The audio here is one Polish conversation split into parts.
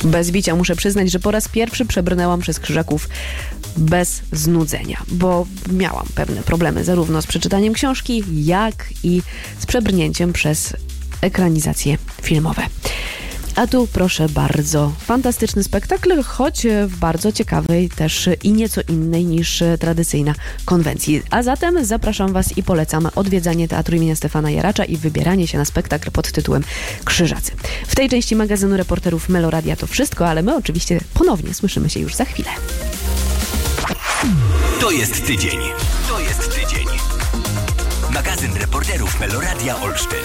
Bez bicia muszę przyznać, że po raz pierwszy przebrnęłam przez Krzyżaków bez znudzenia, bo miałam pewne problemy zarówno z przeczytaniem książki, jak i z przebrnięciem przez ekranizacje filmowe. A tu proszę bardzo, fantastyczny spektakl, choć w bardzo ciekawej też i nieco innej niż tradycyjna konwencji. A zatem zapraszam Was i polecam odwiedzanie Teatru imienia Stefana Jaracza i wybieranie się na spektakl pod tytułem Krzyżacy. W tej części magazynu reporterów Meloradia to wszystko, ale my oczywiście ponownie słyszymy się już za chwilę. To jest tydzień. To jest tydzień. Magazyn reporterów Meloradia Olsztyn.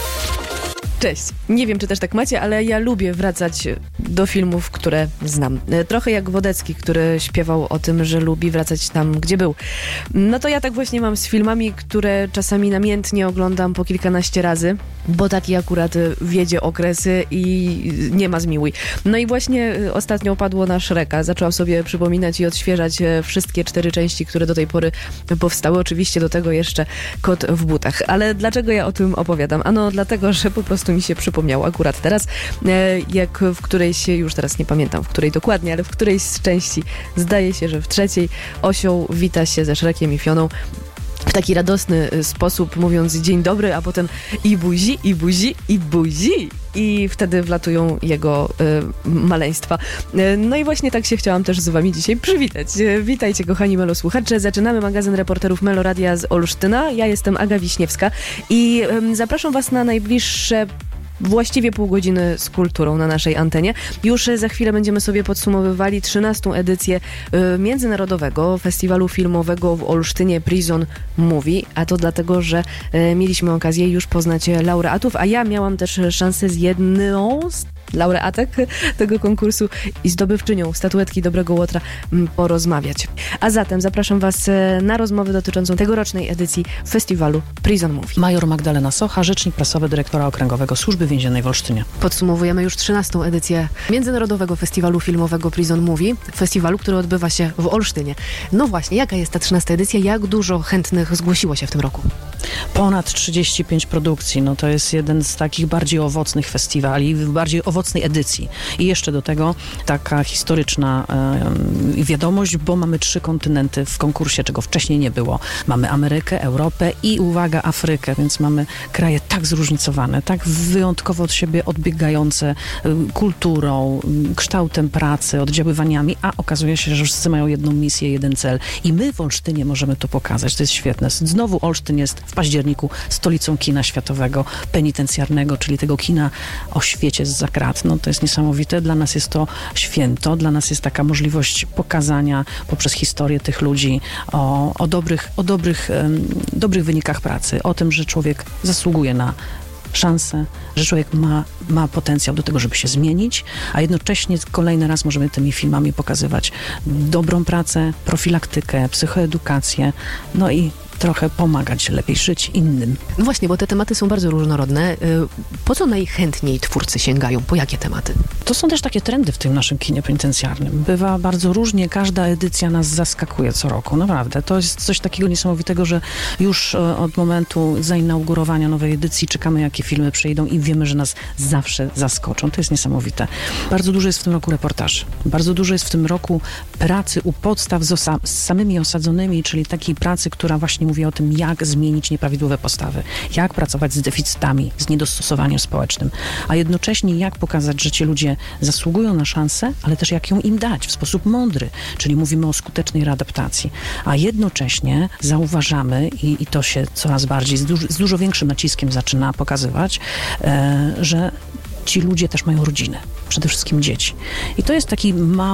Cześć. Nie wiem, czy też tak macie, ale ja lubię wracać do filmów, które znam. Trochę jak Wodecki, który śpiewał o tym, że lubi wracać tam, gdzie był. No to ja tak właśnie mam z filmami, które czasami namiętnie oglądam po kilkanaście razy, bo taki akurat wiedzie okres i nie ma zmiłuj. No i właśnie ostatnio padło na Shreka. Zaczęłam sobie przypominać i odświeżać wszystkie 4 części, które do tej pory powstały. Oczywiście do tego jeszcze Kot w butach. Ale dlaczego ja o tym opowiadam? Ano dlatego, że po prostu mi się przypomniało akurat teraz, jak w którejś, już teraz nie pamiętam w której dokładnie, ale w którejś z części, zdaje się, że w 3, osioł wita się ze Szrekiem i Fioną w taki radosny sposób, mówiąc dzień dobry, a potem i buzi, i buzi, i buzi. I wtedy wlatują jego maleństwa. No i właśnie tak się chciałam też z wami dzisiaj przywitać. Witajcie, kochani Melo-słuchacze. Zaczynamy magazyn reporterów Meloradia z Olsztyna. Ja jestem Aga Wiśniewska i zapraszam was na najbliższe właściwie pół godziny z kulturą na naszej antenie. Już za chwilę będziemy sobie podsumowywali 13. edycję Międzynarodowego Festiwalu Filmowego w Olsztynie Prison Movie, a to dlatego, że mieliśmy okazję już poznać laureatów, a ja miałam też szansę z jedną z laureatek tego konkursu i zdobywczynią statuetki Dobrego Łotra porozmawiać. A zatem zapraszam was na rozmowę dotyczącą tegorocznej edycji festiwalu Prison Movie. Major Magdalena Socha, rzecznik prasowy dyrektora okręgowego Służby Więziennej w Olsztynie. Podsumowujemy już 13. edycję Międzynarodowego Festiwalu Filmowego Prison Movie, festiwalu, który odbywa się w Olsztynie. No właśnie, jaka jest ta 13. edycja? Jak dużo chętnych zgłosiło się w tym roku? Ponad 35 produkcji. No to jest jeden z takich bardziej owocnych festiwali, bardziej owocnej edycji. I jeszcze do tego taka historyczna wiadomość, bo mamy 3 kontynenty w konkursie, czego wcześniej nie było. Mamy Amerykę, Europę i, uwaga, Afrykę, więc mamy kraje tak zróżnicowane, tak wyjątkowo od siebie odbiegające kulturą, kształtem pracy, oddziaływaniami, a okazuje się, że wszyscy mają jedną misję, jeden cel. I my w Olsztynie możemy to pokazać. To jest świetne. Znowu Olsztyn jest w październiku stolicą kina światowego, penitencjarnego, czyli tego kina o świecie zza krat. No to jest niesamowite. Dla nas jest to święto. Dla nas jest taka możliwość pokazania poprzez historię tych ludzi o dobrych wynikach pracy. O tym, że człowiek zasługuje na szansę, że człowiek ma potencjał do tego, żeby się zmienić, a jednocześnie kolejny raz możemy tymi filmami pokazywać dobrą pracę, profilaktykę, psychoedukację, no i trochę pomagać lepiej żyć innym. No właśnie, bo te tematy są bardzo różnorodne. Po co najchętniej twórcy sięgają? Po jakie tematy? To są też takie trendy w tym naszym kinie penitencjarnym. Bywa bardzo różnie, każda edycja nas zaskakuje co roku, naprawdę. To jest coś takiego niesamowitego, że już od momentu zainaugurowania nowej edycji czekamy, jakie filmy przyjdą i wiemy, że nas zawsze zaskoczą. To jest niesamowite. Bardzo dużo jest w tym roku reportaży. Bardzo dużo jest w tym roku pracy u podstaw z samymi osadzonymi, czyli takiej pracy, która właśnie mówi o tym, jak zmienić nieprawidłowe postawy, jak pracować z deficytami, z niedostosowaniem społecznym, a jednocześnie jak pokazać, że ci ludzie zasługują na szansę, ale też jak ją im dać w sposób mądry, czyli mówimy o skutecznej readaptacji, a jednocześnie zauważamy i to się coraz bardziej z dużo większym naciskiem zaczyna pokazywać, że ci ludzie też mają rodziny, przede wszystkim dzieci. I to jest taki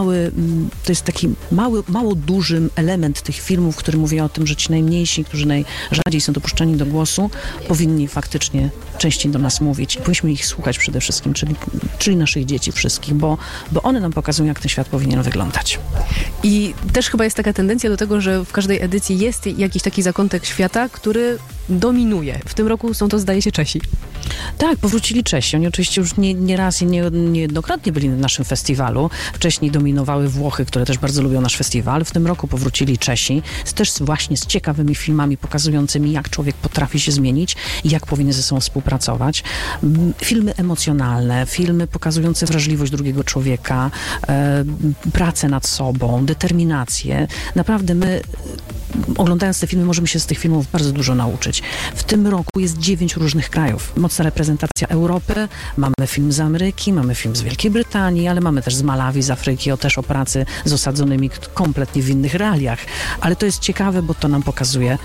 mało duży element tych filmów, który mówi o tym, że ci najmniejsi, którzy najrzadziej są dopuszczani do głosu, powinni faktycznie częściej do nas mówić. Powinniśmy ich słuchać przede wszystkim, czyli naszych dzieci wszystkich, bo one nam pokazują, jak ten świat powinien wyglądać. I też chyba jest taka tendencja do tego, że w każdej edycji jest jakiś taki zakątek świata, który dominuje. W tym roku są to, zdaje się, Czesi. Tak, powrócili Czesi. Oni oczywiście już nie raz i niejednokrotnie byli na naszym festiwalu. Wcześniej dominowały Włochy, które też bardzo lubią nasz festiwal. W tym roku powrócili Czesi, też właśnie z ciekawymi filmami pokazującymi, jak człowiek potrafi się zmienić i jak powinien ze sobą współpracować. Filmy emocjonalne, filmy pokazujące wrażliwość drugiego człowieka, pracę nad sobą, determinację. Naprawdę my, oglądając te filmy, możemy się z tych filmów bardzo dużo nauczyć. W tym roku jest 9 różnych krajów. Mocna reprezentacja Europy, mamy film z Ameryki, mamy film z Wielkiej Brytanii, ale mamy też z Malawi, z Afryki, też o pracy z osadzonymi kompletnie w innych realiach. Ale to jest ciekawe, bo to nam pokazuje,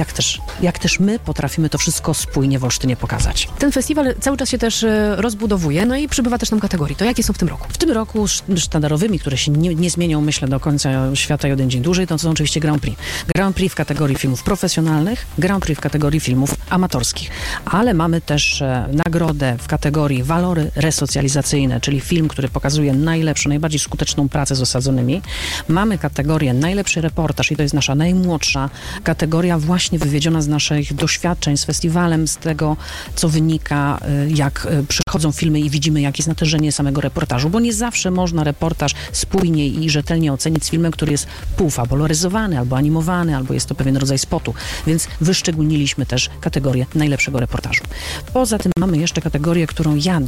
jak też my potrafimy to wszystko spójnie w Olsztynie pokazać. Ten festiwal cały czas się też rozbudowuje, no i przybywa też nam kategorii. To jakie są w tym roku? W tym roku sztandarowymi, które się nie zmienią, myślę, do końca świata i jeden dzień dłużej, to są oczywiście Grand Prix. Grand Prix w kategorii filmów profesjonalnych, Grand Prix w kategorii filmów amatorskich. Ale mamy też nagrodę w kategorii walory resocjalizacyjne, czyli film, który pokazuje najlepszą, najbardziej skuteczną pracę z osadzonymi. Mamy kategorię najlepszy reportaż i to jest nasza najmłodsza kategoria, właśnie wywiedziona z naszych doświadczeń z festiwalem, z tego, co wynika, jak przychodzą filmy i widzimy, jakie jest natężenie samego reportażu, bo nie zawsze można reportaż spójnie i rzetelnie ocenić z filmem, który jest półfabularyzowany, albo animowany, albo jest to pewien rodzaj spotu, więc wyszczególniliśmy też kategorię najlepszego reportażu. Poza tym mamy jeszcze kategorię, którą ja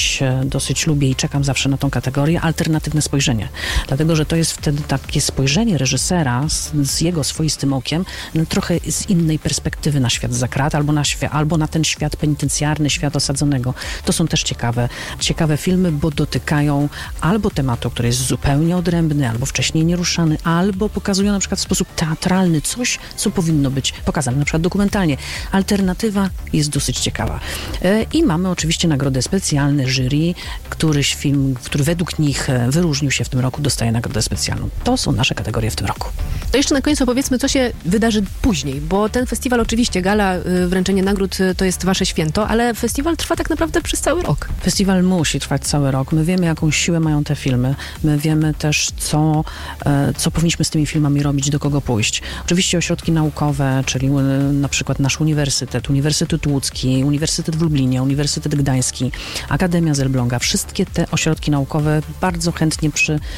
dosyć lubię i czekam zawsze na tą kategorię, alternatywne spojrzenie. Dlatego, że to jest wtedy takie spojrzenie reżysera z jego swoistym okiem, trochę z innej perspektywy na świat za krat, albo na ten świat penitencjarny, świat osadzonego. To są też ciekawe filmy, bo dotykają albo tematu, który jest zupełnie odrębny, albo wcześniej nieruszany, albo pokazują na przykład w sposób teatralny coś, co powinno być pokazane, na przykład dokumentalnie. Alternatywa jest dosyć ciekawa. I mamy oczywiście nagrodę specjalne, jury, któryś film, który według nich wyróżnił się w tym roku, dostaje nagrodę specjalną. To są nasze kategorie w tym roku. To jeszcze na końcu opowiedzmy, co się wydarzy później, bo ten festiwal oczywiście, gala, wręczenie nagród to jest wasze święto, ale festiwal trwa tak naprawdę przez cały rok. Festiwal musi trwać cały rok. My wiemy, jaką siłę mają te filmy. My wiemy też, co powinniśmy z tymi filmami robić, do kogo pójść. Oczywiście ośrodki naukowe, czyli na przykład nasz Uniwersytet Łódzki, Uniwersytet w Lublinie, Uniwersytet Gdański, Akademia z Elbląga, wszystkie te ośrodki naukowe bardzo chętnie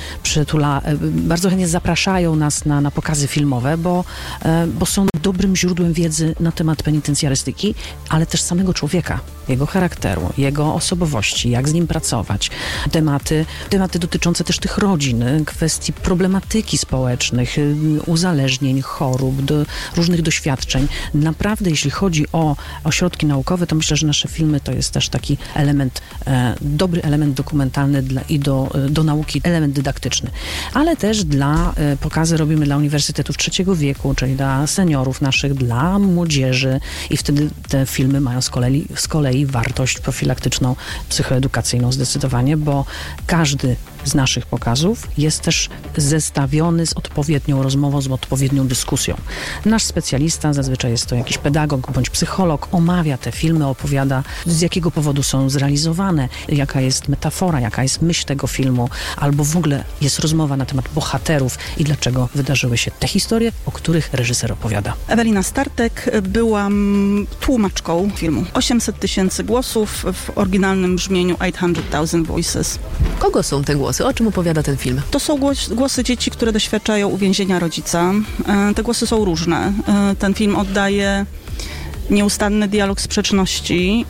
bardzo chętnie zapraszają nas na pokazy filmowe, bo są dobrym źródłem wiedzy na temat penitencjarystyki, ale też samego człowieka, jego charakteru, jego osobowości, jak z nim pracować. Tematy dotyczące też tych rodzin, kwestii problematyki społecznych, uzależnień, chorób, różnych doświadczeń. Naprawdę, jeśli chodzi o ośrodki naukowe, to myślę, że nasze filmy to jest też taki dobry element dokumentalny i do nauki, element dydaktyczny. Ale też pokazy robimy dla uniwersytetów trzeciego wieku, czyli dla seniorów naszych, dla młodzieży i wtedy te filmy mają z kolei wartość profilaktyczną, psychoedukacyjną zdecydowanie, bo każdy z naszych pokazów jest też zestawiony z odpowiednią rozmową, z odpowiednią dyskusją. Nasz specjalista, zazwyczaj jest to jakiś pedagog bądź psycholog, omawia te filmy, opowiada, z jakiego powodu są zrealizowane, jaka jest metafora, jaka jest myśl tego filmu, albo w ogóle jest rozmowa na temat bohaterów i dlaczego wydarzyły się te historie, o których reżyser opowiada. Ewelina Startek, byłam tłumaczką filmu. 800 000 głosów w oryginalnym brzmieniu 800,000 Voices. Kogo są te głosy? O czym opowiada ten film? To są głosy dzieci, które doświadczają uwięzienia rodzica. Te głosy są różne. Ten film oddaje nieustanny dialog sprzeczności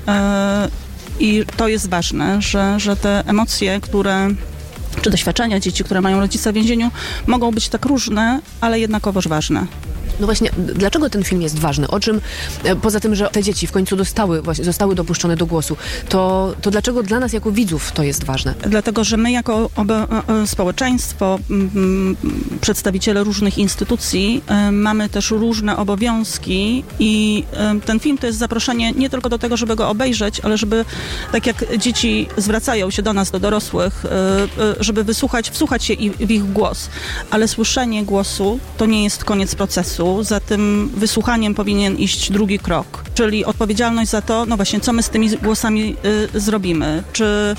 i to jest ważne, że te emocje, czy doświadczenia dzieci, które mają rodzica w więzieniu, mogą być tak różne, ale jednakowoż ważne. No właśnie, dlaczego ten film jest ważny? O czym, poza tym, że te dzieci w końcu zostały dopuszczone do głosu, to dlaczego dla nas jako widzów to jest ważne? Dlatego, że my jako społeczeństwo, przedstawiciele różnych instytucji, mamy też różne obowiązki i ten film to jest zaproszenie nie tylko do tego, żeby go obejrzeć, ale żeby, tak jak dzieci zwracają się do nas, do dorosłych, żeby wsłuchać się w ich głos. Ale słyszenie głosu to nie jest koniec procesu. Za tym wysłuchaniem powinien iść drugi krok, czyli odpowiedzialność za to, no właśnie, co my z tymi głosami zrobimy. Czy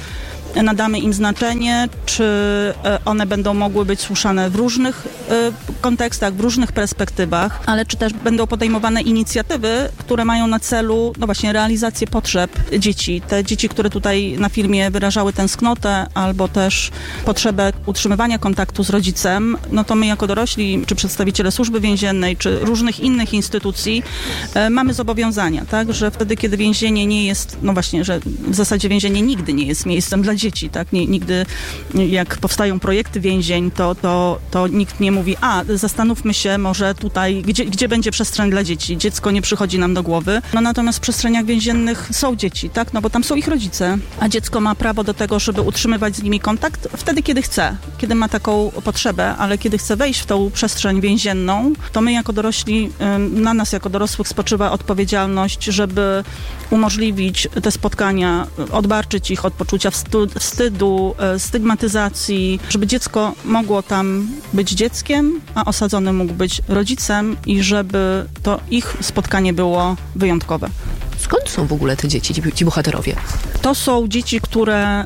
nadamy im znaczenie, czy one będą mogły być słuszane w różnych kontekstach, w różnych perspektywach, ale czy też będą podejmowane inicjatywy, które mają na celu, no właśnie, realizację potrzeb dzieci. Te dzieci, które tutaj na filmie wyrażały tęsknotę albo też potrzebę utrzymywania kontaktu z rodzicem, no to my jako dorośli, czy przedstawiciele służby więziennej, czy różnych innych instytucji mamy zobowiązania, tak, że wtedy, kiedy więzienie nie jest, no właśnie, że w zasadzie więzienie nigdy nie jest miejscem dla dzieci, tak, nigdy jak powstają projekty więzień, to nikt nie mówi, zastanówmy się może tutaj, gdzie będzie przestrzeń dla dzieci. Dziecko nie przychodzi nam do głowy. No natomiast w przestrzeniach więziennych są dzieci, tak, no bo tam są ich rodzice, a dziecko ma prawo do tego, żeby utrzymywać z nimi kontakt wtedy, kiedy chce, kiedy ma taką potrzebę, ale kiedy chce wejść w tą przestrzeń więzienną, to my jako dorośli, na nas jako dorosłych spoczywa odpowiedzialność, żeby umożliwić te spotkania, odbarczyć ich od poczucia wstydu, stygmatyzacji, żeby dziecko mogło tam być dzieckiem, a osadzony mógł być rodzicem i żeby to ich spotkanie było wyjątkowe. Skąd są w ogóle te dzieci, ci bohaterowie? To są dzieci, które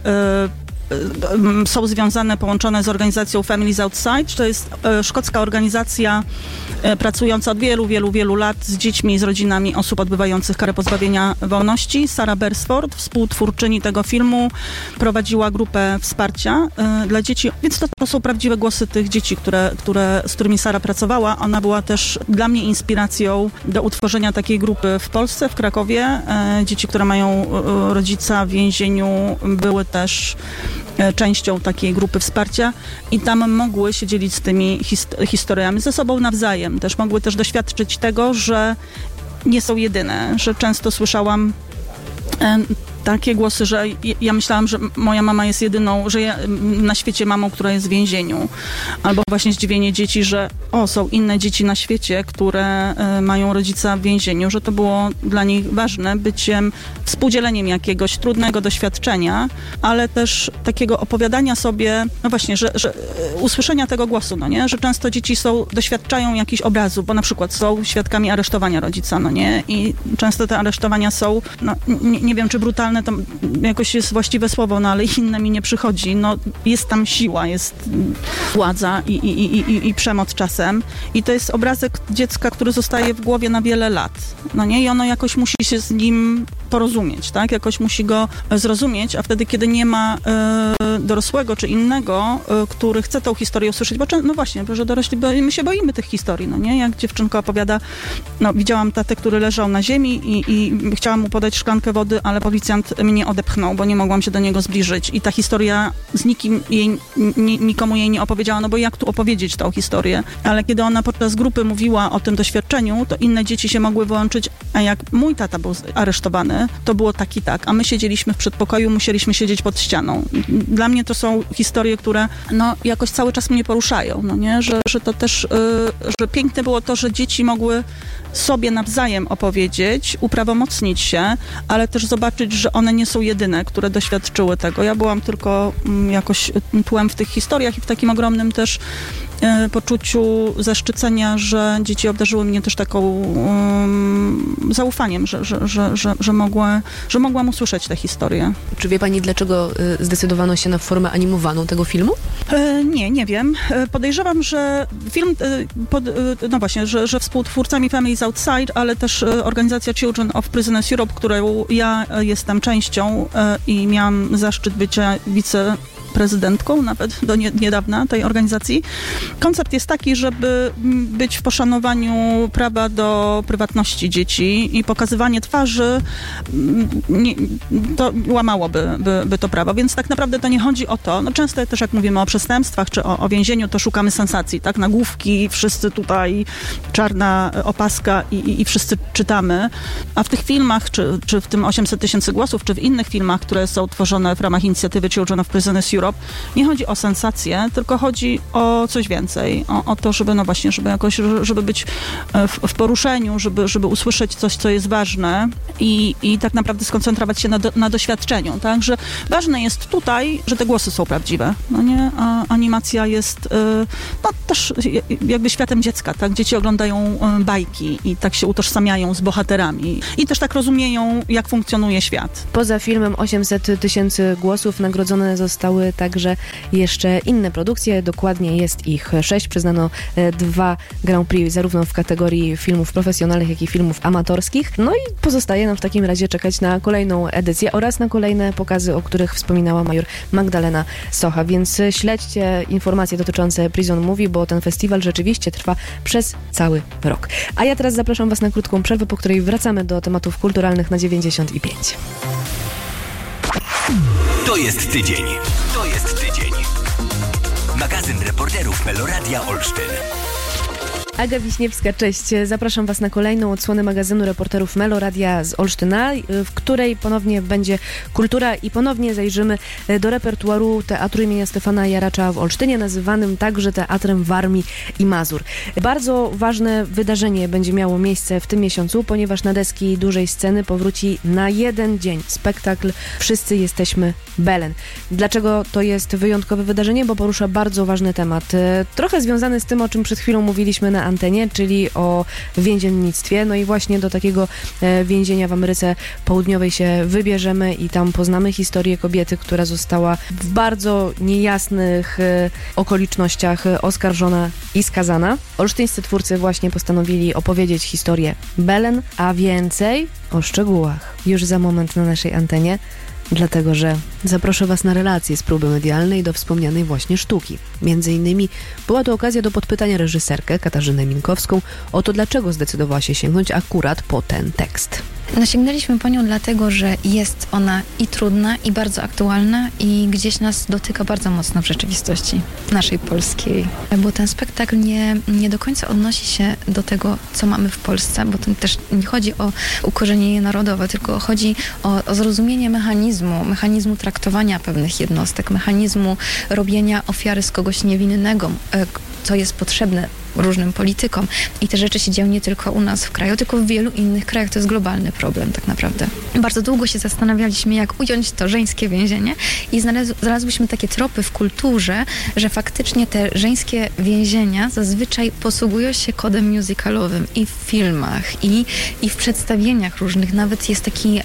są związane, połączone z organizacją Families Outside. To jest szkocka organizacja pracująca od wielu lat z dziećmi, z rodzinami osób odbywających karę pozbawienia wolności. Sarah Beresford, współtwórczyni tego filmu, prowadziła grupę wsparcia dla dzieci, więc to są prawdziwe głosy tych dzieci, z którymi Sarah pracowała. Ona była też dla mnie inspiracją do utworzenia takiej grupy w Polsce, w Krakowie. Dzieci, które mają rodzica w więzieniu, były też częścią takiej grupy wsparcia i tam mogły się dzielić z tymi historiami ze sobą nawzajem. Też mogły też doświadczyć tego, że nie są jedyne, że często słyszałam takie głosy, że ja myślałam, że moja mama jest jedyną, że ja na świecie mamą, która jest w więzieniu. Albo właśnie zdziwienie dzieci, że są inne dzieci na świecie, które mają rodzica w więzieniu, że to było dla nich ważne, współdzieleniem jakiegoś trudnego doświadczenia, ale też takiego opowiadania sobie, no właśnie, że usłyszenia tego głosu, no nie? Że często dzieci doświadczają jakichś obrazów, bo na przykład są świadkami aresztowania rodzica, no nie? I często te aresztowania są, no nie wiem, czy brutalne, to jakoś jest właściwe słowo, no ale inne mi nie przychodzi. No, jest tam siła, jest władza i przemoc czasem. I to jest obrazek dziecka, który zostaje w głowie na wiele lat. No nie? I ono jakoś musi się z nim porozumieć, tak? Jakoś musi go zrozumieć, a wtedy, kiedy nie ma dorosłego czy innego, który chce tą historię usłyszeć, bo no właśnie, że dorośli, my się boimy tych historii, no nie? Jak dziewczynka opowiada, no widziałam tatę, który leżał na ziemi i chciałam mu podać szklankę wody, ale policjant mnie odepchnął, bo nie mogłam się do niego zbliżyć i ta historia nikomu jej nie opowiedziała, no bo jak tu opowiedzieć tą historię? Ale kiedy ona podczas grupy mówiła o tym doświadczeniu, to inne dzieci się mogły wyłączyć, a jak mój tata był aresztowany, to było tak i tak, a my siedzieliśmy w przedpokoju, musieliśmy siedzieć pod ścianą. Dla mnie to są historie, które no jakoś cały czas mnie poruszają, no nie? Że to też, że piękne było to, że dzieci mogły sobie nawzajem opowiedzieć, uprawomocnić się, ale też zobaczyć, że one nie są jedyne, które doświadczyły tego. Ja byłam tylko jakoś tłem w tych historiach i w takim ogromnym też poczuciu zaszczycenia, że dzieci obdarzyły mnie też taką zaufaniem, że mogłam usłyszeć tę historię. Czy wie pani, dlaczego zdecydowano się na formę animowaną tego filmu? Nie wiem. Podejrzewam, że film, no właśnie, że współtwórcami Families Outside, ale też organizacja Children of Prisoners Europe, którą ja jestem częścią i miałam zaszczyt bycia wiceprezydentką nawet do niedawna tej organizacji. Koncept jest taki, żeby być w poszanowaniu prawa do prywatności dzieci i pokazywanie twarzy to łamałoby to prawo, więc tak naprawdę to nie chodzi o to. No często też jak mówimy o przestępstwach czy o więzieniu, to szukamy sensacji, tak? Nagłówki, wszyscy tutaj, czarna opaska i wszyscy czytamy, a w tych filmach, czy w tym 800 000 głosów, czy w innych filmach, które są tworzone w ramach inicjatywy Children of Prisoners Europe, Europe, nie chodzi o sensację, tylko chodzi o coś więcej. O to, żeby no właśnie, żeby jakoś, żeby być w poruszeniu, żeby usłyszeć coś, co jest ważne i tak naprawdę skoncentrować się na doświadczeniu, tak? Że ważne jest tutaj, że te głosy są prawdziwe, no nie? A animacja jest no też jakby światem dziecka, tak? Dzieci oglądają bajki i tak się utożsamiają z bohaterami i też tak rozumieją, jak funkcjonuje świat. Poza filmem 800 000 głosów nagrodzone zostały także jeszcze inne produkcje, dokładnie jest ich 6. Przyznano 2 Grand Prix zarówno w kategorii filmów profesjonalnych, jak i filmów amatorskich. No i pozostaje nam w takim razie czekać na kolejną edycję oraz na kolejne pokazy, o których wspominała major Magdalena Socha, więc śledźcie informacje dotyczące Prison Movie, bo ten festiwal rzeczywiście trwa przez cały rok. A ja teraz zapraszam Was na krótką przerwę, po której wracamy do tematów kulturalnych na 95. To jest tydzień. To jest tydzień. Magazyn reporterów Meloradia Olsztyn. Aga Wiśniewska, cześć. Zapraszam Was na kolejną odsłonę magazynu reporterów Meloradia z Olsztyna, w której ponownie będzie kultura i ponownie zajrzymy do repertuaru Teatru imienia Stefana Jaracza w Olsztynie, nazywanym także Teatrem Warmii i Mazur. Bardzo ważne wydarzenie będzie miało miejsce w tym miesiącu, ponieważ na deski dużej sceny powróci na jeden dzień spektakl Wszyscy jesteśmy Belen. Dlaczego to jest wyjątkowe wydarzenie? Bo porusza bardzo ważny temat, trochę związany z tym, o czym przed chwilą mówiliśmy na antenie, czyli o więziennictwie. No i właśnie do takiego więzienia w Ameryce Południowej się wybierzemy i tam poznamy historię kobiety, która została w bardzo niejasnych okolicznościach oskarżona i skazana. Olsztyńscy twórcy właśnie postanowili opowiedzieć historię Belen, a więcej o szczegółach już za moment na naszej antenie, dlatego że zaproszę Was na relację z próby medialnej do wspomnianej właśnie sztuki. Między innymi była to okazja do podpytania reżyserkę Katarzynę Minkowską o to, dlaczego zdecydowała się sięgnąć akurat po ten tekst. No, sięgnęliśmy po nią dlatego, że jest ona i trudna, i bardzo aktualna i gdzieś nas dotyka bardzo mocno w rzeczywistości naszej polskiej. Bo ten spektakl nie do końca odnosi się do tego, co mamy w Polsce, bo to też nie chodzi o ukorzenienie narodowe, tylko chodzi o zrozumienie mechanizmu traktowania pewnych jednostek, mechanizmu robienia ofiary z kogoś niewinnego, co jest potrzebne różnym politykom. I te rzeczy się dzieją nie tylko u nas w kraju, tylko w wielu innych krajach. To jest globalny problem tak naprawdę. Bardzo długo się zastanawialiśmy, jak ująć to żeńskie więzienie i znalazłyśmy takie tropy w kulturze, że faktycznie te żeńskie więzienia zazwyczaj posługują się kodem musicalowym i w filmach, i w przedstawieniach różnych. Nawet jest taki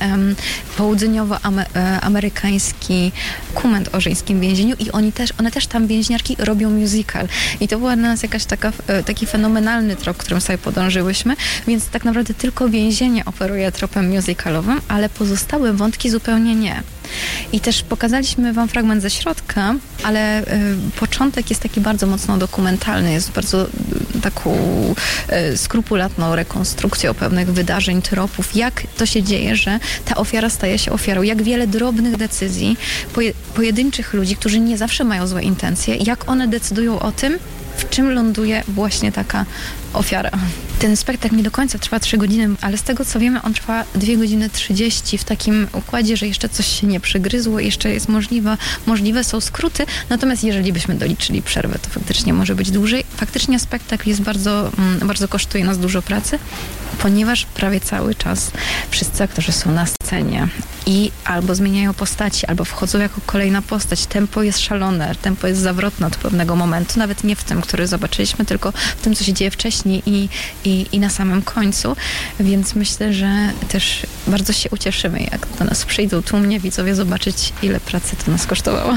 południowoamerykański dokument o żeńskim więzieniu i one też tam więźniarki robią musical. I to była dla nas jakaś taki fenomenalny trop, którym sobie podążyłyśmy, więc tak naprawdę tylko więzienie operuje tropem musicalowym, ale pozostałe wątki zupełnie nie. I też pokazaliśmy Wam fragment ze środka, ale początek jest taki bardzo mocno dokumentalny, jest bardzo taką skrupulatną rekonstrukcją pewnych wydarzeń, tropów, jak to się dzieje, że ta ofiara staje się ofiarą, jak wiele drobnych decyzji pojedynczych ludzi, którzy nie zawsze mają złe intencje, jak one decydują o tym, w czym ląduje właśnie taka ofiara. Ten spektakl nie do końca trwa 3 godziny, ale z tego co wiemy, on trwa 2 godziny 30 w takim układzie, że jeszcze coś się nie przygryzło, jeszcze jest możliwe są skróty, natomiast jeżeli byśmy doliczyli przerwę, to faktycznie może być dłużej. Faktycznie spektakl jest bardzo kosztuje nas dużo pracy, ponieważ prawie cały czas wszyscy aktorzy są na scenie i albo zmieniają postaci, albo wchodzą jako kolejna postać. Tempo jest szalone, tempo jest zawrotne od pewnego momentu, nawet nie w tym, który zobaczyliśmy, tylko w tym, co się dzieje wcześniej i na samym końcu, więc myślę, że też bardzo się ucieszymy, jak do nas przyjdą tłumnie widzowie zobaczyć, ile pracy to nas kosztowało.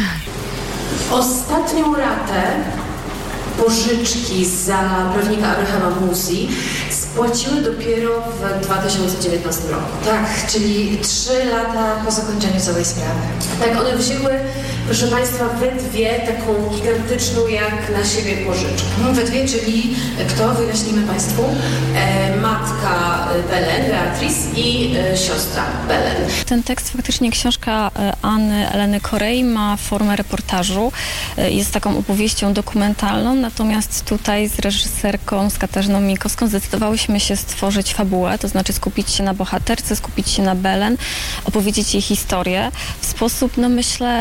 Ostatnią ratę pożyczki za prawnika Abrahama Musi spłaciły dopiero w 2019 roku. Tak, czyli 3 lata po zakończeniu całej sprawy. Tak, one wzięły, proszę Państwa, we dwie taką gigantyczną jak na siebie pożyczkę. We dwie, czyli kto? Wyjaśnimy Państwu. Matka Belen, Beatrice i siostra Belen. Ten tekst, faktycznie książka Anny Eleny Korei ma formę reportażu. Jest taką opowieścią dokumentalną, natomiast tutaj z reżyserką, z Katarzyną Minkowską zdecydowałyśmy się stworzyć fabułę, to znaczy skupić się na bohaterce, skupić się na Belen, opowiedzieć jej historię w sposób, no myślę, taki prawdziwy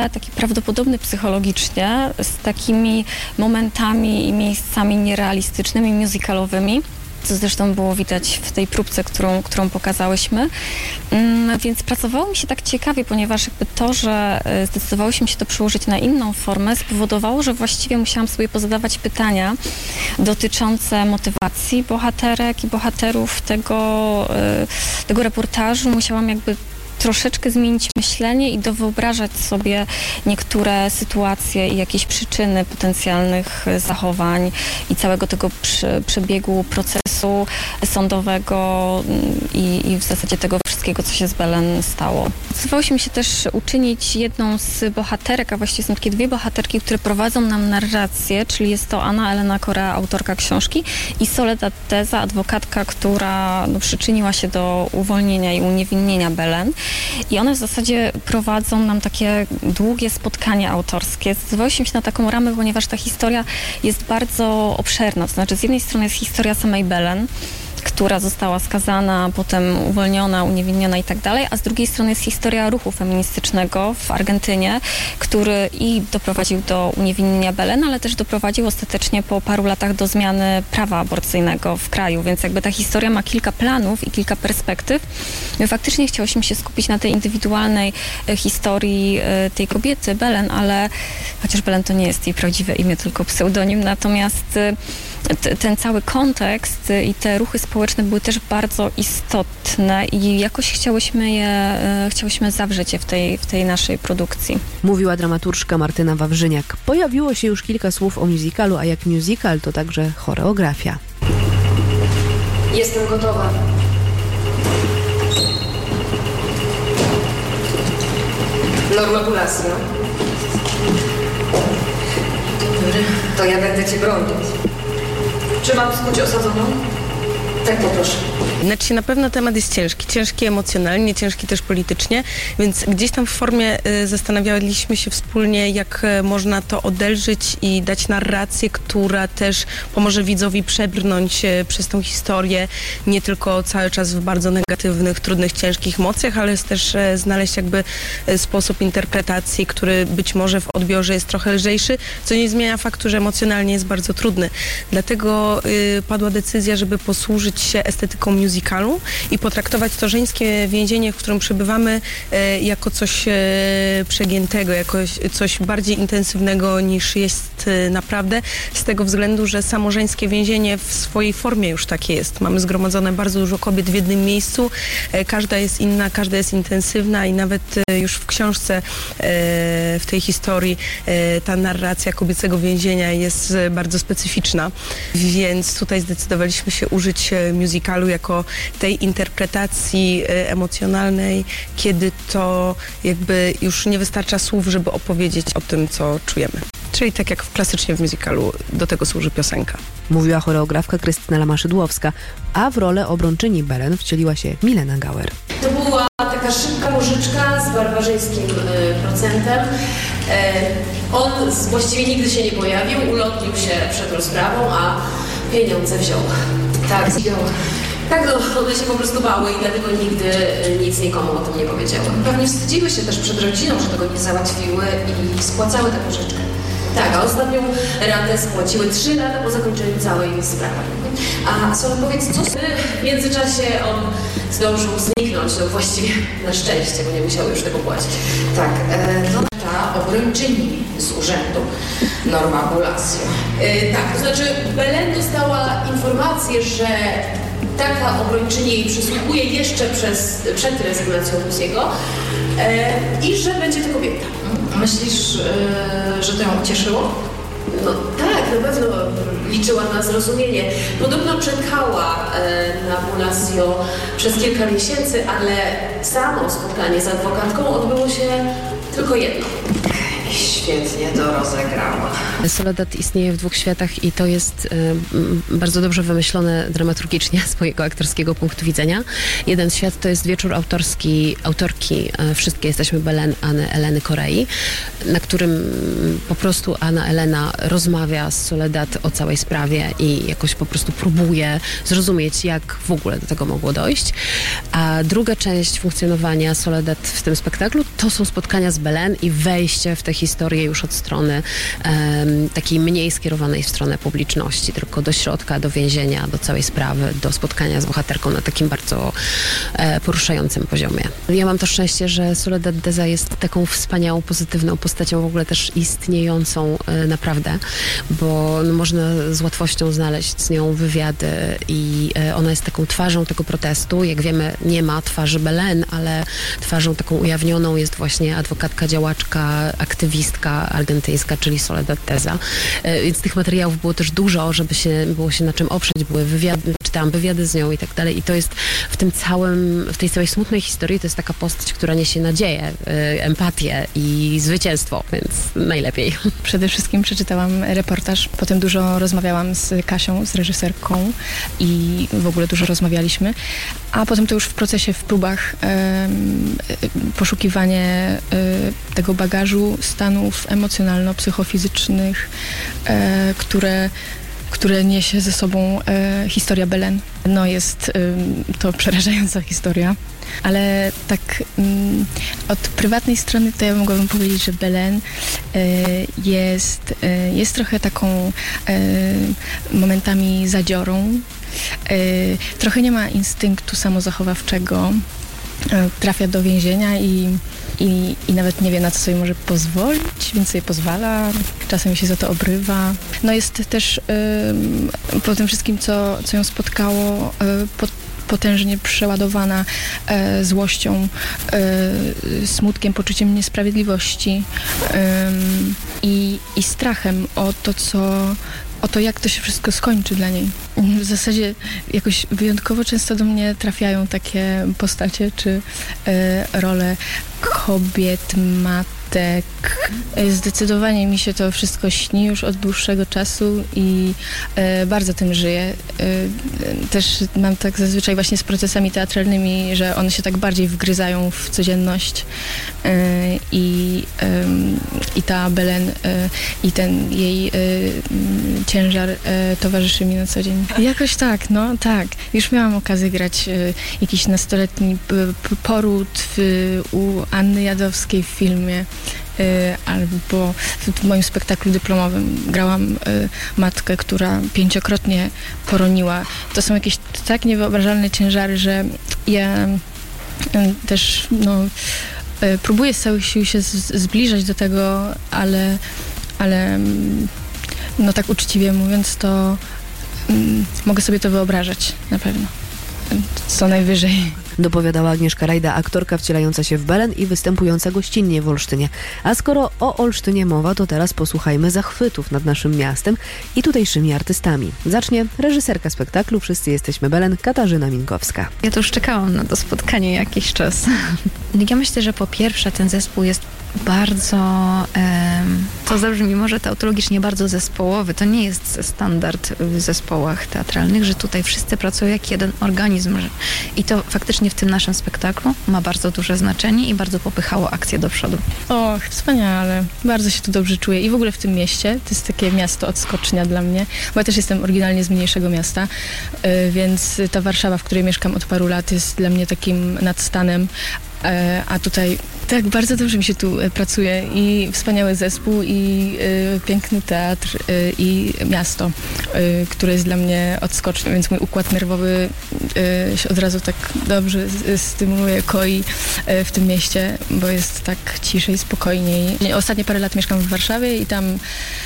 nieprawdopodobny psychologicznie, z takimi momentami i miejscami nierealistycznymi, musicalowymi, co zresztą było widać w tej próbce, którą pokazałyśmy. Więc pracowało mi się tak ciekawie, ponieważ jakby to, że zdecydowałyśmy się to przełożyć na inną formę, spowodowało, że właściwie musiałam sobie pozadawać pytania dotyczące motywacji bohaterek i bohaterów tego reportażu. Musiałam jakby troszeczkę zmienić myślenie i dowyobrażać sobie niektóre sytuacje i jakieś przyczyny potencjalnych zachowań i całego tego przebiegu procesu sądowego i w zasadzie tego wszystkiego, co się z Belen stało. Zdecydowałyśmy się też uczynić jedną z bohaterek, a właściwie są takie dwie bohaterki, które prowadzą nam narrację, czyli jest to Anna Elena Correa, autorka książki, i Soledad Teza, adwokatka, która przyczyniła się do uwolnienia i uniewinnienia Belen. I one w zasadzie prowadzą nam takie długie spotkania autorskie. Zdecydowałyśmy się na taką ramę, ponieważ ta historia jest bardzo obszerna. To znaczy, z jednej strony jest historia samej Belen, która została skazana, potem uwolniona, uniewinniona i tak dalej, a z drugiej strony jest historia ruchu feministycznego w Argentynie, który i doprowadził do uniewinnienia Belen, ale też doprowadził ostatecznie po paru latach do zmiany prawa aborcyjnego w kraju, więc jakby ta historia ma kilka planów i kilka perspektyw. My faktycznie chciałyśmy się skupić na tej indywidualnej historii tej kobiety, Belen, ale chociaż Belen to nie jest jej prawdziwe imię, tylko pseudonim, natomiast ten cały kontekst i te ruchy społeczne były też bardzo istotne i jakoś chciałyśmy zawrzeć je w tej naszej produkcji. Mówiła dramaturżka Martyna Wawrzyniak. Pojawiło się już kilka słów o musicalu, a jak musical to także choreografia. Jestem gotowa. Normabulacja. Dobry, to ja będę cię bronić. Czy mam skuć osadzoną? Tak, poproszę. Znaczy, na pewno temat jest ciężki emocjonalnie, ciężki też politycznie, więc gdzieś tam w formie zastanawialiśmy się wspólnie, jak można to odelżyć i dać narrację, która też pomoże widzowi przebrnąć przez tą historię, nie tylko cały czas w bardzo negatywnych, trudnych, ciężkich emocjach, ale też znaleźć jakby sposób interpretacji, który być może w odbiorze jest trochę lżejszy, co nie zmienia faktu, że emocjonalnie jest bardzo trudny. Dlatego padła decyzja, żeby posłużyć się estetyką musicalu i potraktować to żeńskie więzienie, w którym przebywamy, jako coś przegiętego, jako coś bardziej intensywnego niż jest naprawdę, z tego względu, że samo żeńskie więzienie w swojej formie już takie jest. Mamy zgromadzone bardzo dużo kobiet w jednym miejscu, każda jest inna, każda jest intensywna i nawet już w książce, w tej historii ta narracja kobiecego więzienia jest bardzo specyficzna, więc tutaj zdecydowaliśmy się użyć musicalu jako tej interpretacji emocjonalnej, kiedy to jakby już nie wystarcza słów, żeby opowiedzieć o tym, co czujemy. Czyli tak jak klasycznie w musicalu, do tego służy piosenka. Mówiła choreografka Krystyna Lamaszydłowska, a w rolę obrończyni Belen wcieliła się Milena Gauer. To była taka szybka mużyczka z barbarzyńskim procentem. On właściwie nigdy się nie pojawił, ulotnił się przed rozprawą, a pieniądze wziął. Tak, wziął. Tak, no, one się po prostu bały i dlatego nigdy nic nikomu o tym nie powiedziały. Pewnie wstydziły się też przed rodziną, że tego nie załatwiły i spłacały tę pożyczkę. Tak, a ostatnią ratę spłaciły 3 lata po zakończeniu całej sprawy. A Solo, powiedz, co w międzyczasie on zdążył zniknąć, no właściwie na szczęście, bo nie musiał już tego płacić. Tak, to ta obrończyni z urzędu Normabulacja. Tak, to znaczy Belen dostała informację, że taka obrończyni jej przysługuje jeszcze przed rezygnacją Lucy'ego i że będzie to kobieta. Myślisz, że to ją ucieszyło? No tak, na pewno liczyła na zrozumienie. Podobno czekała na Bulacio przez kilka miesięcy, ale samo spotkanie z adwokatką odbyło się tylko jedno. świetnie to rozegrała. Soledad istnieje w dwóch światach i to jest bardzo dobrze wymyślone dramaturgicznie z mojego aktorskiego punktu widzenia. Jeden świat to jest wieczór autorski autorki Wszystkie jesteśmy Belen Anny Eleny Korei, na którym po prostu Anna Elena rozmawia z Soledad o całej sprawie i jakoś po prostu próbuje zrozumieć, jak w ogóle do tego mogło dojść. A druga część funkcjonowania Soledad w tym spektaklu to są spotkania z Belen i wejście w tę historię już od strony takiej mniej skierowanej w stronę publiczności, tylko do środka, do więzienia, do całej sprawy, do spotkania z bohaterką na takim bardzo poruszającym poziomie. Ja mam to szczęście, że Soledad Deza jest taką wspaniałą, pozytywną postacią, w ogóle też istniejącą naprawdę, bo można z łatwością znaleźć z nią wywiady i ona jest taką twarzą tego protestu. Jak wiemy, nie ma twarzy Belen, ale twarzą taką ujawnioną jest właśnie adwokatka, działaczka, aktywistka argentyńska, czyli Soledad Deza. Więc tych materiałów było też dużo, żeby było się na czym oprzeć. Były wywiady, czytałam wywiady z nią i tak dalej. I to jest w tej całej smutnej historii, to jest taka postać, która niesie nadzieję, empatię i zwycięstwo, więc najlepiej. Przede wszystkim przeczytałam reportaż, potem dużo rozmawiałam z Kasią, z reżyserką i w ogóle dużo rozmawialiśmy, a potem to już w procesie, w próbach poszukiwanie tego bagażu stanów emocjonalno-psychofizycznych, które niesie ze sobą historia Belen. No jest to przerażająca historia, ale tak od prywatnej strony to ja mogłabym powiedzieć, że Belen jest trochę taką momentami zadziorą. Trochę nie ma instynktu samozachowawczego. Trafia do więzienia i nawet nie wie, na co sobie może pozwolić, więc sobie pozwala, czasem się za to obrywa. No jest też po tym wszystkim, co ją spotkało, potężnie przeładowana złością, smutkiem, poczuciem niesprawiedliwości i strachem o to, jak to się wszystko skończy dla niej. W zasadzie jakoś wyjątkowo często do mnie trafiają takie postacie czy role kobiet, matek. Zdecydowanie mi się to wszystko śni już od dłuższego czasu i bardzo tym żyję. Też mam tak zazwyczaj właśnie z procesami teatralnymi, że one się tak bardziej wgryzają w codzienność i ta Belen i ten jej ciężar towarzyszy mi na co dzień. Jakoś tak, no tak. Już miałam okazję grać jakiś nastoletni poród u Anny Jadowskiej w filmie, albo w moim spektaklu dyplomowym grałam matkę, która 5-krotnie poroniła. To są jakieś tak niewyobrażalne ciężary, że ja też próbuję z całych sił się zbliżać do tego, ale no tak uczciwie mówiąc, to mogę sobie to wyobrażać na pewno. Co najwyżej. Dopowiadała Agnieszka Rajda, aktorka wcielająca się w Belen i występująca gościnnie w Olsztynie. A skoro o Olsztynie mowa, to teraz posłuchajmy zachwytów nad naszym miastem i tutejszymi artystami. Zacznie reżyserka spektaklu Wszyscy jesteśmy Belen, Katarzyna Minkowska. Ja to już czekałam na to spotkanie jakiś czas. Ja myślę, że po pierwsze ten zespół jest bardzo, to zabrzmi może tautologicznie bardzo zespołowy. To nie jest standard w zespołach teatralnych, że tutaj wszyscy pracują jak jeden organizm. I to faktycznie w tym naszym spektaklu ma bardzo duże znaczenie i bardzo popychało akcję do przodu. Och, wspaniale. Bardzo się tu dobrze czuję. I w ogóle w tym mieście. To jest takie miasto odskocznia dla mnie. Bo ja też jestem oryginalnie z mniejszego miasta, więc ta Warszawa, w której mieszkam od paru lat, jest dla mnie takim nadstanem. A tutaj tak bardzo dobrze mi się tu pracuje i wspaniały zespół i piękny teatr i miasto, które jest dla mnie odskoczne, więc mój układ nerwowy się od razu tak dobrze stymuluje, koi w tym mieście, bo jest tak ciszej, spokojniej. Ostatnie parę lat mieszkam w Warszawie i tam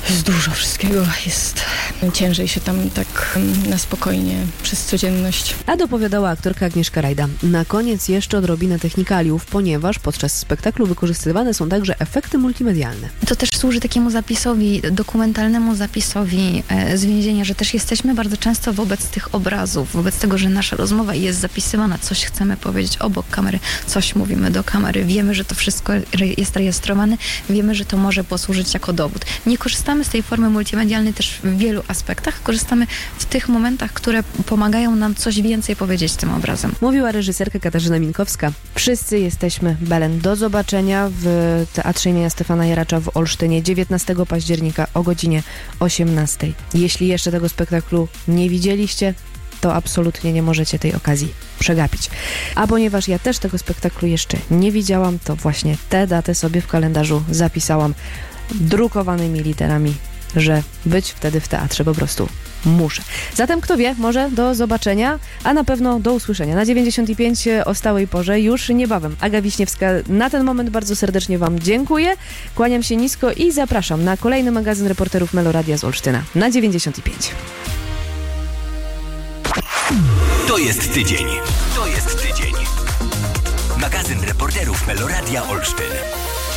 jest dużo wszystkiego, jest ciężej się tam tak na spokojnie przez codzienność. A dopowiadała aktorka Agnieszka Rajda. Na koniec jeszcze odrobinę technikaliów, ponieważ podczas spektaklu wykorzystywane są także efekty multimedialne. To też służy takiemu zapisowi, dokumentalnemu zapisowi z więzienia, że też jesteśmy bardzo często wobec tych obrazów, wobec tego, że nasza rozmowa jest zapisywana, coś chcemy powiedzieć obok kamery, coś mówimy do kamery, wiemy, że to wszystko jest rejestrowane, wiemy, że to może posłużyć jako dowód. Nie korzystamy z tej formy multimedialnej też w wielu aspektach, korzystamy w tych momentach, które pomagają nam coś więcej powiedzieć tym obrazem. Mówiła reżyserka Katarzyna Minkowska. Wszyscy jesteśmy Belen. Do zobaczenia w Teatrze imienia Stefana Jaracza w Olsztynie 19 października o godzinie 18. Jeśli jeszcze tego spektaklu nie widzieliście, to absolutnie nie możecie tej okazji przegapić. A ponieważ ja też tego spektaklu jeszcze nie widziałam, to właśnie tę datę sobie w kalendarzu zapisałam drukowanymi literami, że być wtedy w teatrze po prostu muszę. Zatem kto wie, może do zobaczenia, a na pewno do usłyszenia. Na 95 o stałej porze już niebawem. Aga Wiśniewska, na ten moment bardzo serdecznie Wam dziękuję, kłaniam się nisko i zapraszam na kolejny magazyn reporterów Meloradia z Olsztyna na 95. To jest tydzień. To jest tydzień. Magazyn reporterów Meloradia Olsztyn.